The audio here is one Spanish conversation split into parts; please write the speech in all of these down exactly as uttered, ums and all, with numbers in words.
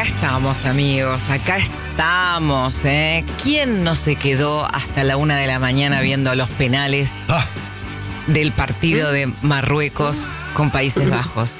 acá estamos, amigos, acá estamos, ¿eh? ¿Quién no se quedó hasta la una de la mañana viendo los penales ah. del partido de Marruecos con Países Bajos?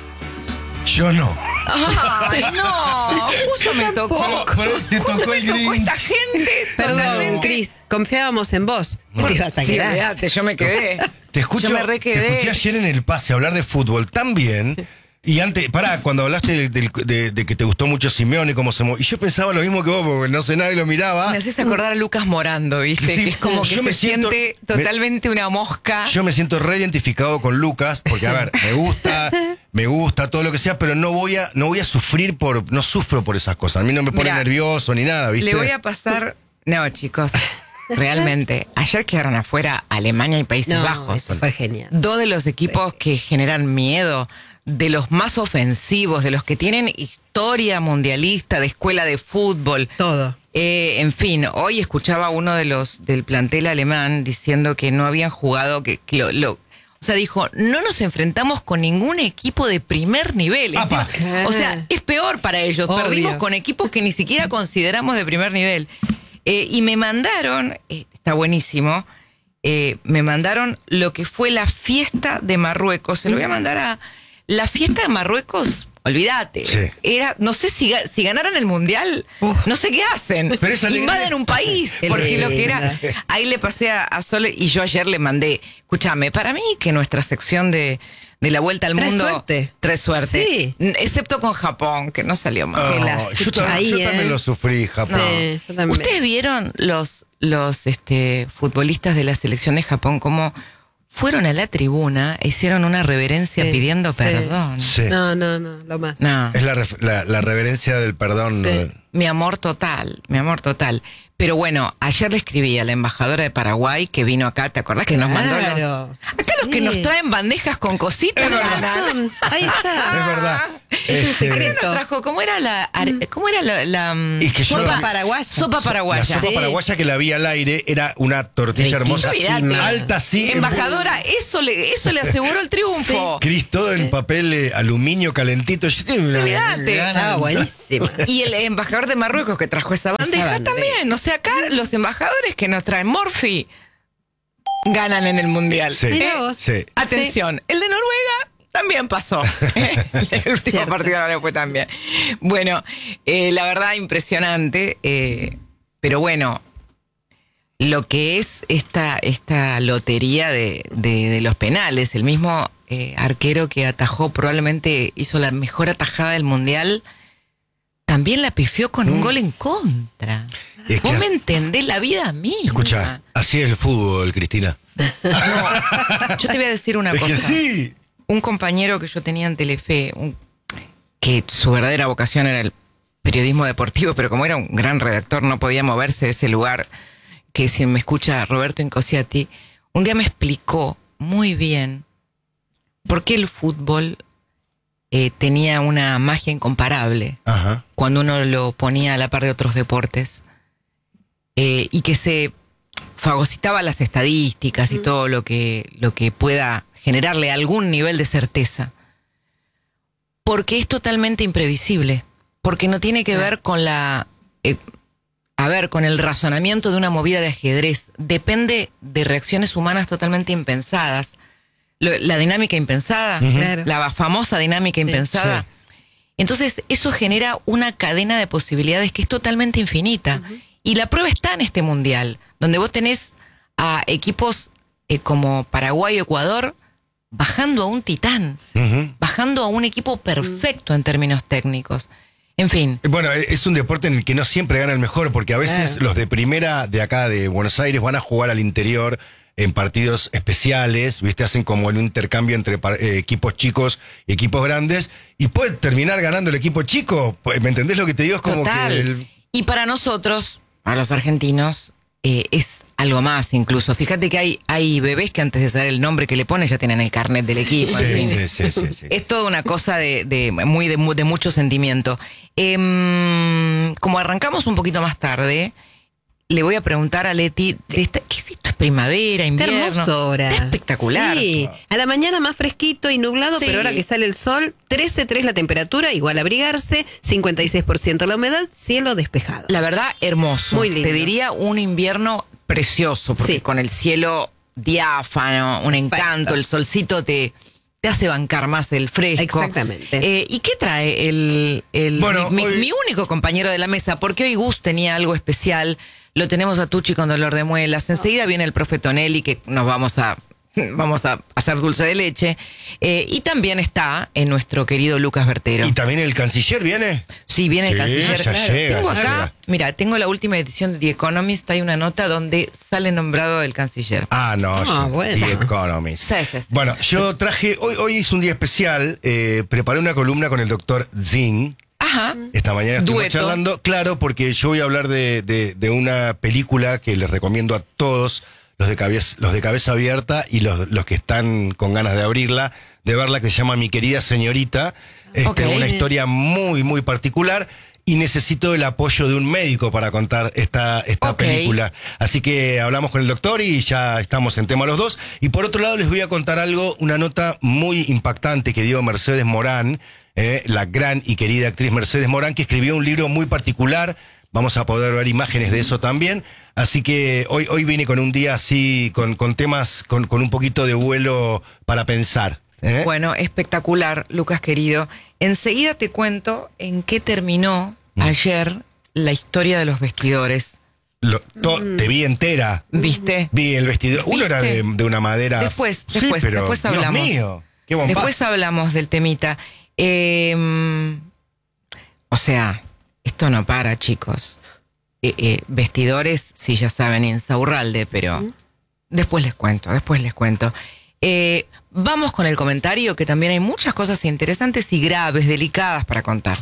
Yo no. ¡Ay, no! Justo me tocó. Te tocó el tocó esta gente. Perdón, Cris, confiábamos en vos. No. Te ibas a sí, quedar. Olvídate, yo me quedé. Te escucho, yo me re quedé. Te escuché ayer en el pase hablar de fútbol tan bien. Y antes, pará, cuando hablaste de, de, de, de que te gustó mucho Simeone y cómo se... Y yo pensaba lo mismo que vos, porque no sé, nadie lo miraba. Me haces acordar a Lucas Morando, ¿viste? Sí, que es como que yo se me siento, siente totalmente me, una mosca. Yo me siento reidentificado con Lucas, porque, a ver, me gusta, me gusta todo lo que sea, pero no voy a, no voy a sufrir por... No sufro por esas cosas. A mí no me pone Mirá, nervioso ni nada, ¿viste? Le voy a pasar... No, chicos... Realmente, ayer quedaron afuera Alemania y Países no, Bajos. Eso fue genial. Dos de los equipos sí. que generan miedo, de los más ofensivos, de los que tienen historia mundialista, de escuela de fútbol. Todo. Eh, en fin, hoy escuchaba a uno de los del plantel alemán diciendo que no habían jugado, que, que lo, lo, o sea, dijo, no nos enfrentamos con ningún equipo de primer nivel. Apa. O sea, es peor para ellos. Obvio. Perdimos con equipos que ni siquiera consideramos de primer nivel. Eh, y me mandaron, eh, está buenísimo, eh, me mandaron lo que fue la fiesta de Marruecos. Se lo voy a mandar a la fiesta de Marruecos. Olvídate. Sí. Era, no sé si, si ganaran el mundial, Uf. no sé qué hacen. Pero es Invaden un país. Porque lo que era. Ahí le pasé a, a Sole y yo ayer le mandé. Escúchame, para mí que nuestra sección de, de la vuelta al Trae mundo. Suerte. Trae suerte. Sí. Excepto con Japón, que no salió mal. Oh, la yo, también, ahí, yo eh. también lo sufrí, Japón. Sí, yo también. ¿Ustedes vieron los, los este, futbolistas de la selección de Japón cómo fueron a la tribuna e hicieron una reverencia sí, pidiendo sí. perdón? Sí. No, no, no, lo más. No. Es la, la, la reverencia del perdón. Sí. ¿no? Mi amor total, mi amor total. Pero bueno, ayer le escribí a la embajadora de Paraguay que vino acá, ¿te acordás que claro. nos mandó los... Acá sí. los que nos traen bandejas con cositas. Es verdad. Ahí está. Es verdad. Es un Este, secreto. ¿Qué nos trajo? ¿Cómo era la, cómo era la, la Es que yo sopa la- paraguaya? sopa paraguaya? La sopa Sí. paraguaya que la vi al aire era una tortilla hermosa, Olvídate. alta, sí. Embajadora, eso le, eso le aseguró el triunfo. Cris, todo en papel eh, aluminio calentito. Yo tengo una Olvídate. gana- Ah, buenísima. Y el embajador de Marruecos que trajo esa bandeja, bandeja. también. O sea, acá los embajadores que nos traen Morphy ganan en el mundial. Sí. Mirá vos. Sí. Atención, el de Noruega también pasó. El último Cierto. partido no le fue tan bien. Bueno, eh, la verdad impresionante. Eh, pero bueno, lo que es esta, esta lotería de, de, de los penales, el mismo eh, arquero que atajó, probablemente hizo la mejor atajada del mundial, también la pifió con mm. un gol en contra. Es Vos que- me entendés la vida misma. Escucha, así es el fútbol, Cristina. No, yo te voy a decir una Es cosa. que sí. Un compañero que yo tenía en Telefe, un, que su verdadera vocación era el periodismo deportivo, pero como era un gran redactor no podía moverse de ese lugar, que si me escucha Roberto Incosiati, un día me explicó muy bien por qué el fútbol eh, tenía una magia incomparable Ajá. cuando uno lo ponía a la par de otros deportes, eh, y que se fagocitaba las estadísticas y Mm. todo lo que, lo que pueda generarle algún nivel de certeza. Porque es totalmente imprevisible. Porque no tiene que ver con la... Eh, a ver, con el razonamiento de una movida de ajedrez. Depende de reacciones humanas totalmente impensadas. Lo- la dinámica impensada, Ujú. Claro. la famosa dinámica impensada. sí. Entonces, eso genera una cadena de posibilidades que es totalmente infinita. Uh-huh. Y la prueba está en este mundial, donde vos tenés a equipos eh, como Paraguay o Ecuador bajando a un titán, Ujú. bajando a un equipo perfecto en términos técnicos. En fin, Bueno, es un deporte en el que no siempre gana el mejor, porque a veces Claro. los de primera de acá de Buenos Aires van a jugar al interior en partidos especiales, ¿viste? Hacen como un intercambio entre par- eh, equipos chicos y equipos grandes, y puede terminar ganando el equipo chico. ¿Me entendés lo que te digo? Es como total. que el- Y para nosotros, para los argentinos, eh, es algo más incluso. Fíjate que hay, hay bebés que antes de saber el nombre que le ponen ya tienen el carnet del equipo. Sí, en fin. sí, sí, sí, sí. Es toda una cosa de, de, muy, de, mu- de mucho sentimiento. Em, como arrancamos un poquito más tarde, le voy a preguntar a Leti, de esta, ¿qué es esto? ¿Es primavera, Está invierno? hermoso ahora. Está espectacular. Sí, a la mañana más fresquito y nublado, Sí. pero ahora que sale el sol, trece coma tres la temperatura, igual abrigarse, cincuenta y seis por ciento la humedad, cielo despejado. La verdad, hermoso. Muy lindo. Te diría un invierno precioso, porque Sí. con el cielo diáfano, un encanto, el solcito te, te hace bancar más el fresco. Exactamente. Eh, ¿Y qué trae el, el Bueno, mi, hoy- mi único compañero de la mesa? Porque hoy Gus tenía algo especial. Lo tenemos a Tucci con dolor de muelas. Enseguida viene el profe Tonelli, que nos vamos a vamos a hacer dulce de leche. Eh, y también está en nuestro querido Lucas Bertero. ¿Y también el canciller viene? Sí, viene el Sí, canciller. ya llega, Tengo ya acá, llega. mira, tengo la última edición de The Economist, hay una nota donde sale nombrado el canciller. Ah, no, Ah, sí, bueno. The Economist. Sí, sí, sí. Bueno, yo traje, hoy, hoy es un día especial, eh, preparé una columna con el doctor Zing. Ajá. Esta mañana estuvimos Dueto. charlando, claro, porque yo voy a hablar de, de- de una película que les recomiendo a todos, los de cabeza, los de cabeza abierta y los, los que están con ganas de abrirla, de verla, que se llama Mi querida señorita. Este, Ok. una historia muy, muy particular. Y necesito el apoyo de un médico para contar esta, esta Ok. película. Así que hablamos con el doctor y ya estamos en tema los dos. Y por otro lado les voy a contar algo, una nota muy impactante que dio Mercedes Morán, eh, la gran y querida actriz Mercedes Morán, que escribió un libro muy particular. Vamos a poder ver imágenes de eso también. Así que hoy, hoy vine con un día así, con, con temas, con, con un poquito de vuelo para pensar. ¿eh? Bueno, espectacular, Lucas querido. Enseguida te cuento en qué terminó Mm. ayer la historia de los vestidores. Lo- to- Te vi entera. ¿Viste? Vi el vestidor. Uno era de, ¿Viste? de una madera. Después, Sí, después, pero, después hablamos. Dios mío, qué bombazo. Después hablamos del temita. Eh, o sea, esto no para, chicos. Eh, eh, vestidores, sí, ya saben, Insaurralde, pero después les cuento, después les cuento. Eh, vamos con el comentario, que también hay muchas cosas interesantes y graves, delicadas para contar.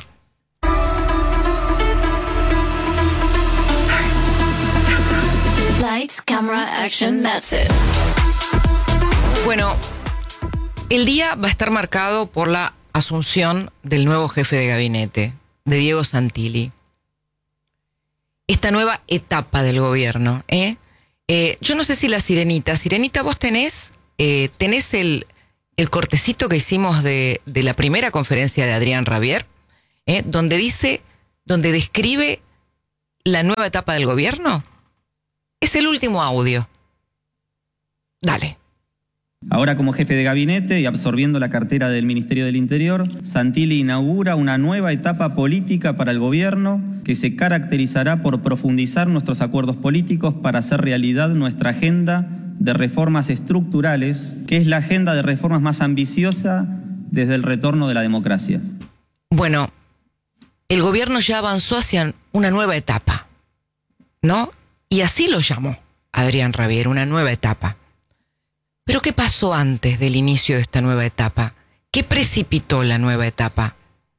Lights, camera, action, that's it. Bueno, el día va a estar marcado por la asunción del nuevo jefe de gabinete, de Diego Santilli. Esta nueva etapa del gobierno, ¿eh? Eh, yo no sé si la Sirenita, Sirenita, vos tenés, eh, tenés el, el cortecito que hicimos de, de la primera conferencia de Adrián Rabier, ¿eh? Donde dice, donde describe la nueva etapa del gobierno. Es el último audio. Dale. Ahora, como jefe de gabinete y absorbiendo la cartera del Ministerio del Interior, Santilli inaugura una nueva etapa política para el gobierno que se caracterizará por profundizar nuestros acuerdos políticos para hacer realidad nuestra agenda de reformas estructurales, que es la agenda de reformas más ambiciosa desde el retorno de la democracia. Bueno, el gobierno ya avanzó hacia una nueva etapa, ¿no? Y así lo llamó Adrián Rabier, una nueva etapa. Pero ¿qué pasó antes del inicio de esta nueva etapa? ¿Qué precipitó la nueva etapa?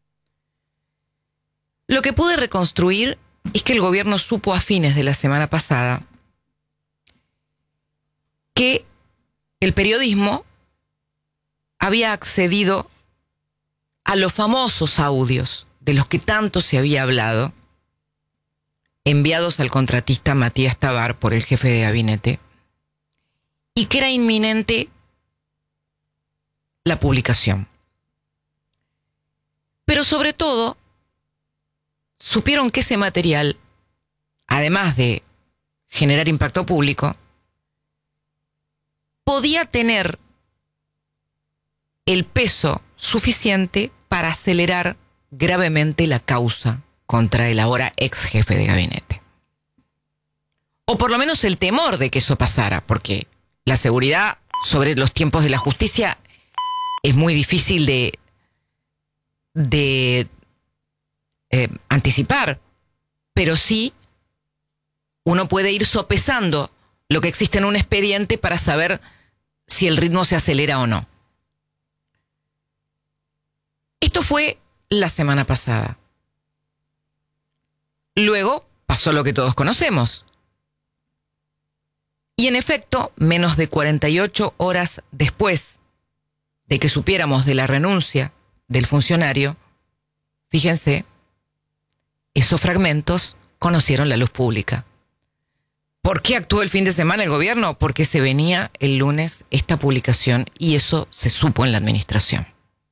Lo que pude reconstruir es que el gobierno supo a fines de la semana pasada que el periodismo había accedido a los famosos audios de los que tanto se había hablado, enviados al contratista Matías Tabar por el jefe de gabinete, y que era inminente la publicación. Pero sobre todo, supieron que ese material, además de generar impacto público, podía tener el peso suficiente para acelerar gravemente la causa contra el ahora ex jefe de gabinete. O por lo menos el temor de que eso pasara, porque la seguridad sobre los tiempos de la justicia es muy difícil de, de eh, anticipar, pero sí uno puede ir sopesando lo que existe en un expediente para saber si el ritmo se acelera o no. Esto fue la semana pasada. Luego pasó lo que todos conocemos. Y en efecto, menos de cuarenta y ocho horas después de que supiéramos de la renuncia del funcionario, fíjense, esos fragmentos conocieron la luz pública. ¿Por qué actuó el fin de semana el gobierno? Porque se venía el lunes esta publicación y eso se supo en la administración.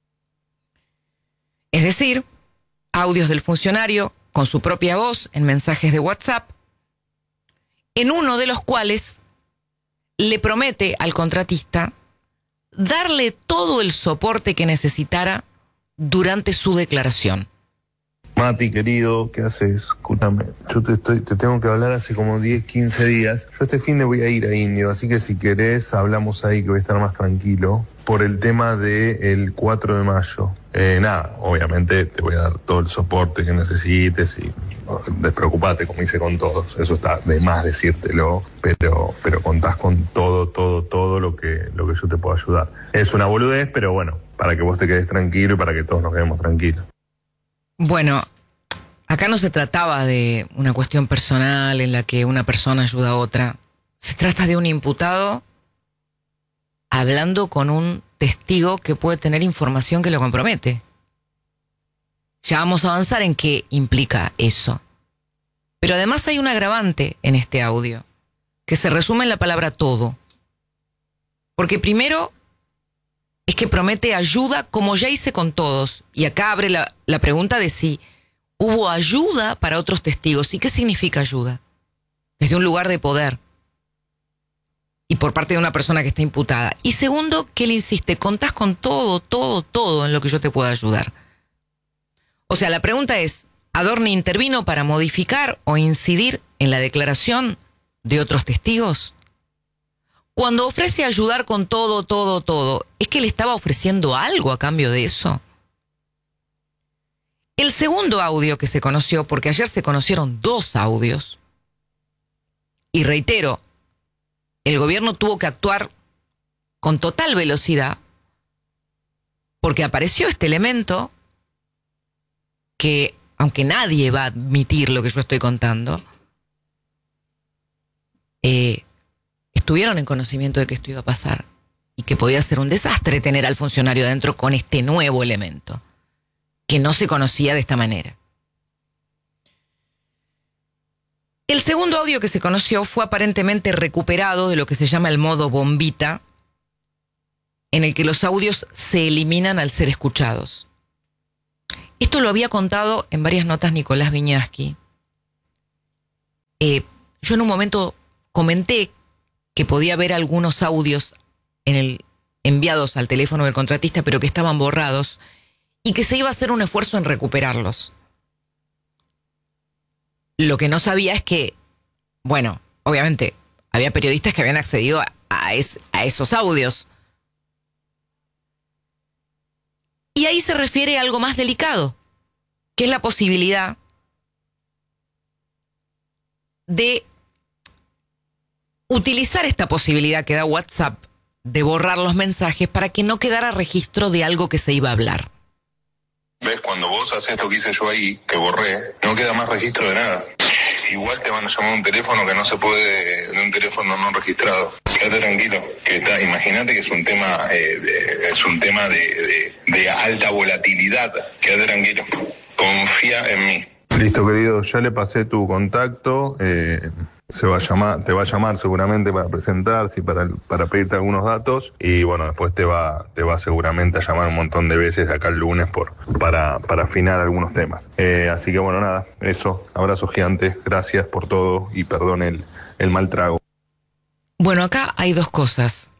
Es decir, audios del funcionario con su propia voz en mensajes de WhatsApp, en uno de los cuales le promete al contratista darle todo el soporte que necesitara durante su declaración. Mati, querido, ¿qué haces? Escúchame, yo te estoy, te tengo que hablar hace como diez, quince días. Yo este fin de voy a ir a Indio, así que si querés hablamos ahí que voy a estar más tranquilo por el tema del cuatro de mayo. Eh, nada, obviamente te voy a dar todo el soporte que necesites y no, despreocupate, como hice con todos. Eso está de más decírtelo, pero, pero contás con todo, todo, todo lo que, lo que yo te puedo ayudar. Es una boludez, pero bueno, para que vos te quedes tranquilo y para que todos nos quedemos tranquilos. Bueno, acá no se trataba de una cuestión personal en la que una persona ayuda a otra. Se trata de un imputado hablando con un testigo que puede tener información que lo compromete. Ya vamos a avanzar en qué implica eso. Pero además hay un agravante en este audio, que se resume en la palabra todo. Porque primero es que promete ayuda como ya hice con todos. Y acá abre la, la pregunta de si hubo ayuda para otros testigos. ¿Y qué significa ayuda? Desde un lugar de poder. Y por parte de una persona que está imputada. Y segundo, que él insiste, contás con todo, todo, todo en lo que yo te pueda ayudar. O sea, la pregunta es, ¿Adorni intervino para modificar o incidir en la declaración de otros testigos? Cuando ofrece ayudar con todo, todo, todo, ¿es que le estaba ofreciendo algo a cambio de eso? El segundo audio que se conoció, porque ayer se conocieron dos audios, y reitero, el gobierno tuvo que actuar con total velocidad porque apareció este elemento que, aunque nadie va a admitir lo que yo estoy contando, eh, estuvieron en conocimiento de que esto iba a pasar y que podía ser un desastre tener al funcionario adentro con este nuevo elemento que no se conocía de esta manera. El segundo audio que se conoció fue aparentemente recuperado de lo que se llama el modo bombita, en el que los audios se eliminan al ser escuchados. Esto lo había contado en varias notas Nicolás Viñaski. Eh, yo en un momento comenté que podía haber algunos audios en el, enviados al teléfono del contratista, pero que estaban borrados, y que se iba a hacer un esfuerzo en recuperarlos. Lo que no sabía es que, bueno, obviamente, había periodistas que habían accedido a, a, es, a esos audios. Y ahí se refiere a algo más delicado, que es la posibilidad de utilizar esta posibilidad que da WhatsApp de borrar los mensajes para que no quedara registro de algo que se iba a hablar. ¿Ves? Cuando vos haces lo que hice yo ahí, que borré, no queda más registro de nada. Igual te van a llamar a un teléfono que no se puede, de un teléfono no registrado. Quédate tranquilo, que está, imagínate que es un tema, eh, de, es un tema de, de, de alta volatilidad. Quédate tranquilo, confía en mí. Listo, querido, ya le pasé tu contacto. Eh, se va a llamar, te va a llamar seguramente para presentarse y para, para pedirte algunos datos. Y bueno, después te va, te va seguramente a llamar un montón de veces acá el lunes por, para, para afinar algunos temas. Eh, así que bueno, nada, eso. Abrazo gigante, gracias por todo y perdón el, el mal trago. Bueno, acá hay dos cosas.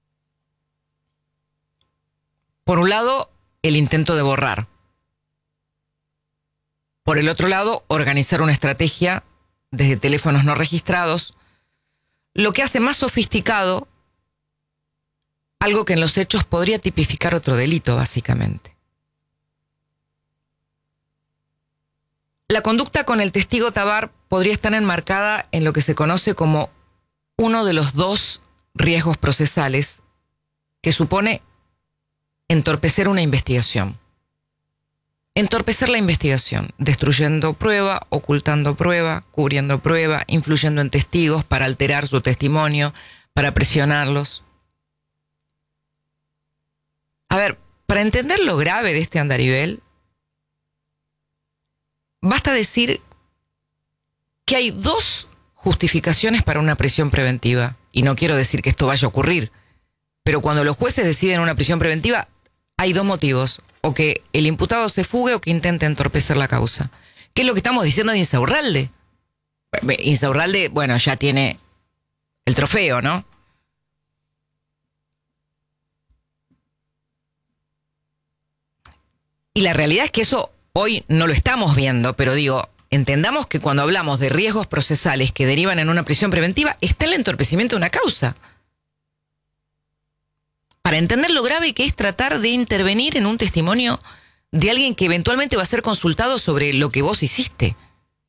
Por un lado, el intento de borrar. Por el otro lado, organizar una estrategia desde teléfonos no registrados, lo que hace más sofisticado algo que en los hechos podría tipificar otro delito, básicamente. La conducta con el testigo Tabar podría estar enmarcada en lo que se conoce como uno de los dos riesgos procesales que supone entorpecer una investigación. Entorpecer la investigación, destruyendo prueba, ocultando prueba, cubriendo prueba, influyendo en testigos para alterar su testimonio, para presionarlos. A ver, para entender lo grave de este andarivel, basta decir que hay dos justificaciones para una prisión preventiva. Y no quiero decir que esto vaya a ocurrir, pero cuando los jueces deciden una prisión preventiva, hay dos motivos: o que el imputado se fugue o que intente entorpecer la causa. ¿Qué es lo que estamos diciendo de Insaurralde? Insaurralde, bueno, ya tiene el trofeo, ¿no? Y la realidad es que eso hoy no lo estamos viendo, pero digo, entendamos que cuando hablamos de riesgos procesales que derivan en una prisión preventiva, está el entorpecimiento de una causa. Para entender lo grave que es tratar de intervenir en un testimonio de alguien que eventualmente va a ser consultado sobre lo que vos hiciste.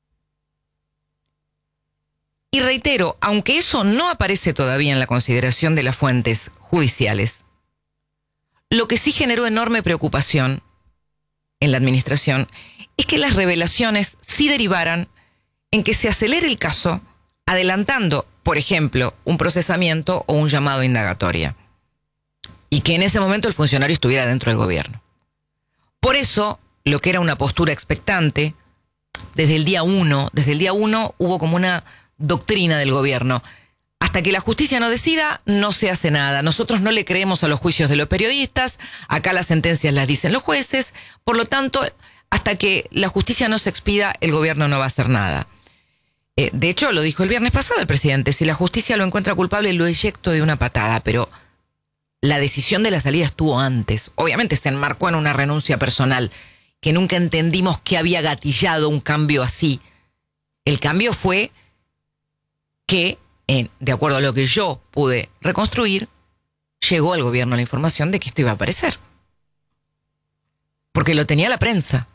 Y reitero, aunque eso no aparece todavía en la consideración de las fuentes judiciales, lo que sí generó enorme preocupación en la administración es que las revelaciones sí derivaran en que se acelere el caso, adelantando, por ejemplo, un procesamiento o un llamado a indagatoria, y que en ese momento el funcionario estuviera dentro del gobierno. Por eso, lo que era una postura expectante, desde el día uno, desde el día uno hubo como una doctrina del gobierno: hasta que la justicia no decida, no se hace nada. Nosotros no le creemos a los juicios de los periodistas, acá las sentencias las dicen los jueces, por lo tanto, hasta que la justicia no se expida, el gobierno no va a hacer nada. Eh, de hecho, lo dijo el viernes pasado el presidente: si la justicia lo encuentra culpable, lo eyecto de una patada. Pero la decisión de la salida estuvo antes. Obviamente se enmarcó en una renuncia personal, que nunca entendimos que había gatillado un cambio así. El cambio fue que, en, de acuerdo a lo que yo pude reconstruir, llegó al gobierno la información de que esto iba a aparecer. Porque lo tenía la prensa.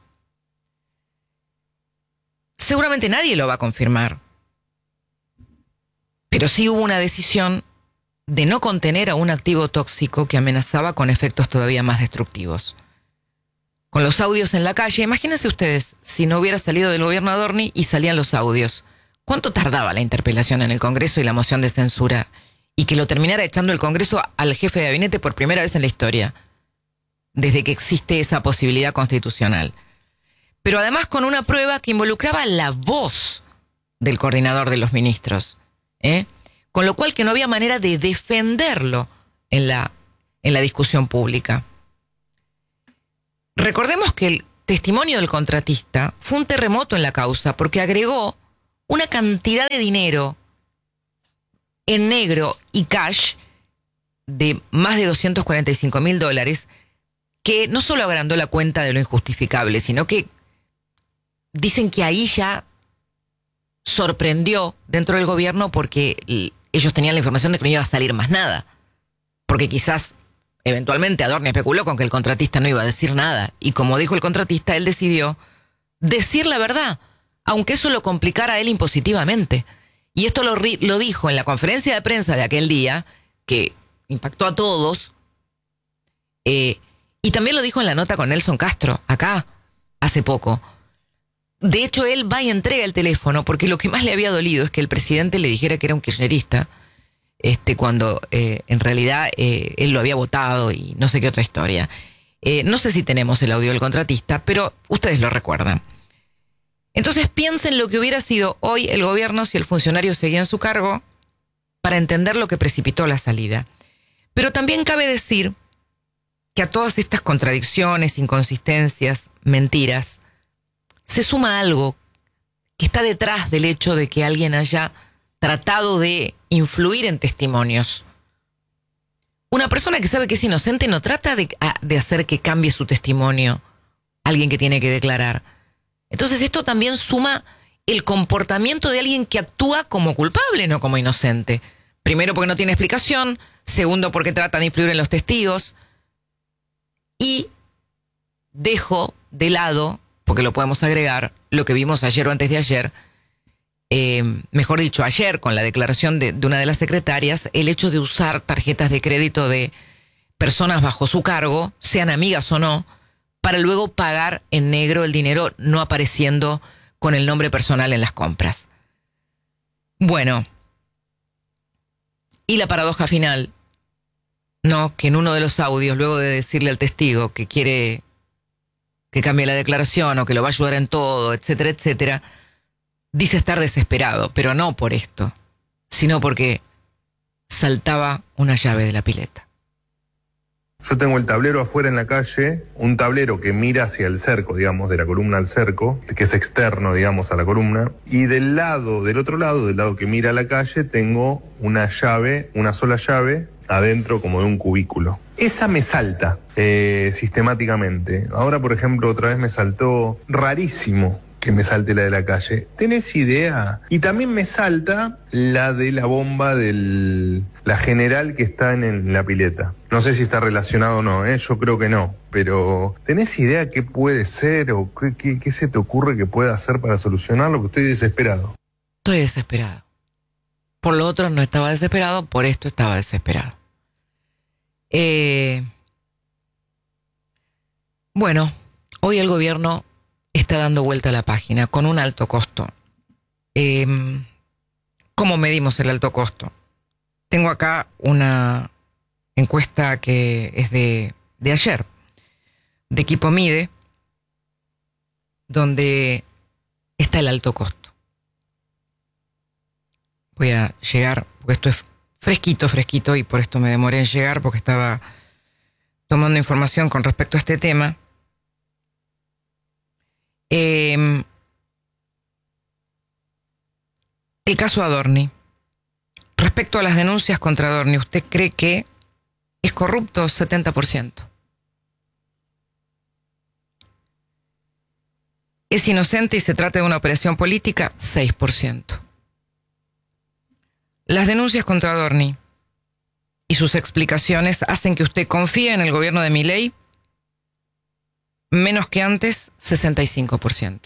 Seguramente nadie lo va a confirmar. Pero sí hubo una decisión de no contener a un activo tóxico que amenazaba con efectos todavía más destructivos. Con los audios en la calle, imagínense ustedes, si no hubiera salido del gobierno Adorni y salían los audios, ¿cuánto tardaba la interpelación en el Congreso y la moción de censura? Y que lo terminara echando el Congreso al jefe de gabinete por primera vez en la historia, desde que existe esa posibilidad constitucional. Pero además con una prueba que involucraba la voz del coordinador de los ministros, ¿eh? Con lo cual que no había manera de defenderlo en la, en la discusión pública. Recordemos que el testimonio del contratista fue un terremoto en la causa, porque agregó una cantidad de dinero en negro y cash de más de doscientos cuarenta y cinco mil dólares, que no solo agrandó la cuenta de lo injustificable, sino que dicen que ahí ya sorprendió dentro del gobierno, porque ellos tenían la información de que no iba a salir más nada. Porque quizás, eventualmente, Adorni especuló con que el contratista no iba a decir nada. Y como dijo el contratista, él decidió decir la verdad, aunque eso lo complicara a él impositivamente. Y esto lo, lo dijo en la conferencia de prensa de aquel día, que impactó a todos. Eh, y también lo dijo en la nota con Nelson Castro, acá, hace poco. De hecho, él va y entrega el teléfono, porque lo que más le había dolido es que el presidente le dijera que era un kirchnerista, este, cuando eh, en realidad eh, él lo había votado y no sé qué otra historia. Eh, no sé si tenemos el audio del contratista, pero ustedes lo recuerdan. Entonces piensen lo que hubiera sido hoy el gobierno si el funcionario seguía en su cargo, para entender lo que precipitó la salida. Pero también cabe decir que a todas estas contradicciones, inconsistencias, mentiras, se suma algo que está detrás del hecho de que alguien haya tratado de influir en testimonios. Una persona que sabe que es inocente no trata de, de hacer que cambie su testimonio alguien que tiene que declarar. Entonces esto también suma el comportamiento de alguien que actúa como culpable, no como inocente. Primero, porque no tiene explicación. Segundo, porque trata de influir en los testigos. Y dejo de lado, porque lo podemos agregar, lo que vimos ayer o antes de ayer, eh, mejor dicho, ayer con la declaración de, de una de las secretarias, el hecho de usar tarjetas de crédito de personas bajo su cargo, sean amigas o no, para luego pagar en negro el dinero no apareciendo con el nombre personal en las compras. Bueno, y la paradoja final, no, que en uno de los audios, luego de decirle al testigo que quiere que cambie la declaración o que lo va a ayudar en todo, etcétera, etcétera, dice estar desesperado, pero no por esto, sino porque saltaba una llave de la pileta. Yo tengo el tablero afuera en la calle, un tablero que mira hacia el cerco, digamos, de la columna al cerco, que es externo, digamos, a la columna. Y del lado, del otro lado, del lado que mira a la calle, tengo una llave, una sola llave, adentro como de un cubículo. Esa me salta eh, sistemáticamente. Ahora, por ejemplo, otra vez me saltó rarísimo que me salte la de la calle. ¿Tenés idea? Y también me salta la de la bomba del... la general que está en, en la pileta. No sé si está relacionado o no, ¿eh? Yo creo que no. Pero, ¿tenés idea qué puede ser o qué, qué, qué se te ocurre que pueda hacer para solucionarlo? Que estoy desesperado. Estoy desesperado. Por lo otro no estaba desesperado, por esto estaba desesperado. Eh, bueno, hoy el gobierno está dando vuelta a la página con un alto costo. Eh, ¿Cómo medimos el alto costo? Tengo acá una encuesta que es de, de ayer, de Equipo Mide, donde está el alto costo. Voy a llegar, porque esto es fresquito, fresquito, y por esto me demoré en llegar, porque estaba tomando información con respecto a este tema. Eh, el caso Adorni. Respecto a las denuncias contra Adorni, ¿usted cree que es corrupto? setenta por ciento. ¿Es inocente y se trata de una operación política? seis por ciento. Las denuncias contra Adorni y sus explicaciones hacen que usted confíe en el gobierno de Milei menos que antes, sesenta y cinco por ciento.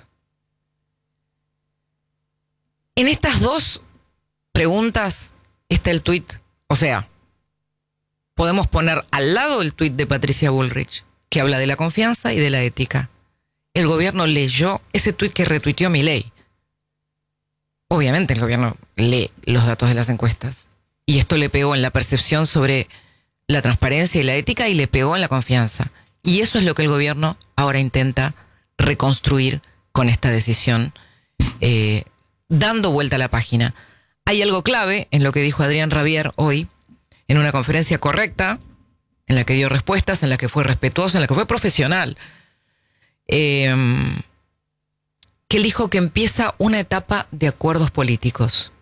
En estas dos preguntas está el tuit, o sea, podemos poner al lado el tuit de Patricia Bullrich, que habla de la confianza y de la ética. El gobierno leyó ese tuit que retuiteó Milei. Obviamente el gobierno lee los datos de las encuestas. Y esto le pegó en la percepción sobre la transparencia y la ética y le pegó en la confianza. Y eso es lo que el gobierno ahora intenta reconstruir con esta decisión, eh, dando vuelta a la página. Hay algo clave en lo que dijo Adrián Rabier hoy, en una conferencia correcta, en la que dio respuestas, en la que fue respetuoso, en la que fue profesional, eh, que él dijo que empieza una etapa de acuerdos políticos.